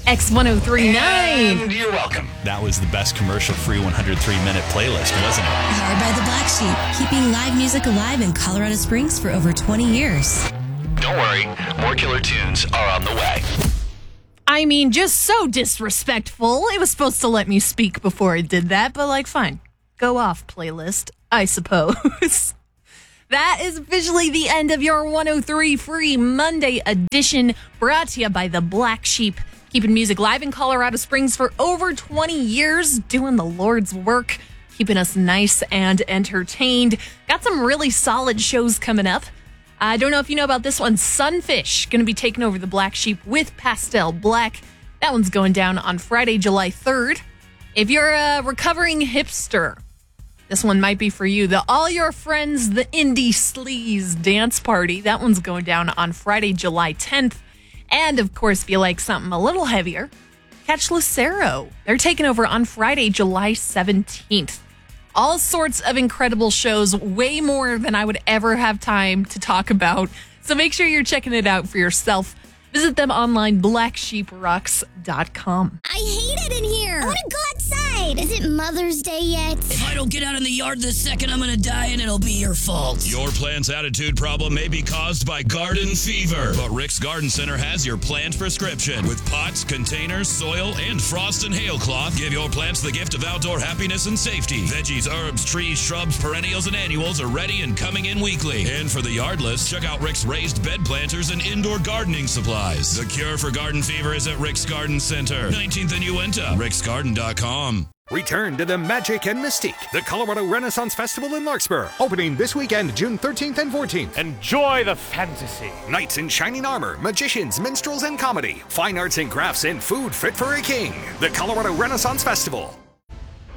X1039. And you're welcome. That was the best commercial-free 103-minute playlist, wasn't it? Powered by the Black Sheep, keeping live music alive in Colorado Springs for over 20 years. Don't worry, more killer tunes are on the way. I mean, just so disrespectful. It was supposed to let me speak before it did that, but fine. Go off, playlist, I suppose. That is officially the end of your 103 Free Monday edition, brought to you by the Black Sheep, keeping music live in Colorado Springs for over 20 years, doing the Lord's work, keeping us nice and entertained. Got some really solid shows coming up. I don't know if you know about this one. Sunfish going to be taking over the Black Sheep with Pastel Black. That one's going down on Friday, July 3rd. If you're a recovering hipster, this one might be for you. The All Your Friends, the Indie Sleaze dance party. That one's going down on Friday, July 10th. And, of course, if you like something a little heavier, catch Lucero. They're taking over on Friday, July 17th. All sorts of incredible shows, way more than I would ever have time to talk about. So make sure you're checking it out for yourself. Visit them online, blacksheeprocks.com. I hate it in here. I want to go outside. Is it Mother's Day yet? If I don't get out in the yard this second, I'm going to die and it'll be your fault. Your plant's attitude problem may be caused by garden fever, but Rick's Garden Center has your plant prescription. With pots, containers, soil, and frost and hail cloth, give your plants the gift of outdoor happiness and safety. Veggies, herbs, trees, shrubs, perennials, and annuals are ready and coming in weekly. And for the yardless, check out Rick's raised bed planters and indoor gardening supplies. The cure for garden fever is at Rick's Garden Center, 19th and Uinta, ricksgarden.com. Return to the magic and mystique. The Colorado Renaissance Festival in Larkspur, opening this weekend, June 13th and 14th. Enjoy the fantasy. Knights in shining armor, magicians, minstrels, and comedy. Fine arts and crafts and food fit for a king. The Colorado Renaissance Festival.